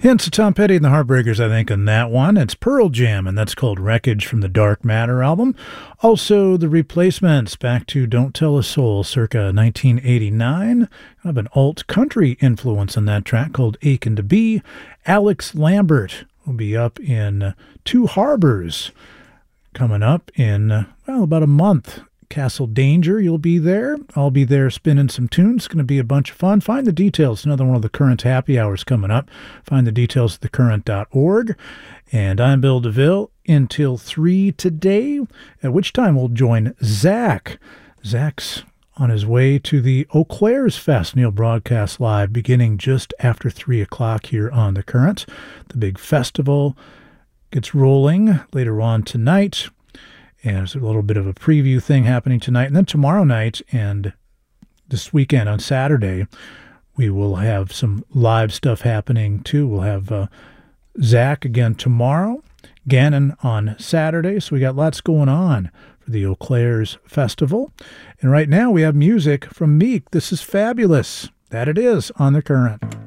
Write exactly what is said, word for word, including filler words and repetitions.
Hence Tom Petty and the Heartbreakers, I think, on that one. It's Pearl Jam, and that's called Wreckage from the Dark Matter album. Also, The Replacements, back to Don't Tell a Soul, circa nineteen eighty-nine. I have an alt-country influence on that track called Aching to Be. Alex Lambert will be up in Two Harbors, coming up in, well, about a month. Castle Danger, you'll be there. I'll be there spinning some tunes. It's going to be a bunch of fun. Find the details. Another one of the Current happy hours coming up. Find the details at the current dot org. And I'm Bill DeVille until three today, at which time we'll join Zach. Zach's on his way to the Eau Claire's Fest, and he'll broadcast live beginning just after three o'clock here on the Current. The big festival gets rolling later on tonight. And there's a little bit of a preview thing happening tonight. And then tomorrow night and this weekend on Saturday, we will have some live stuff happening too. We'll have uh, Zach again tomorrow, Gannon on Saturday. So we got lots going on for the Eau Claire's Festival. And right now we have music from Meek. This is Fabulous. That it is on the Current.